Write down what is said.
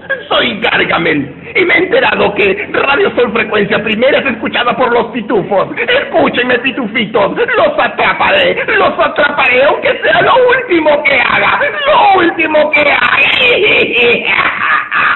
Soy Gargamel y me he enterado que Radio Sol Frecuencia Primera es escuchada por los pitufos. Escúchenme, pitufitos, los atraparé aunque sea lo último que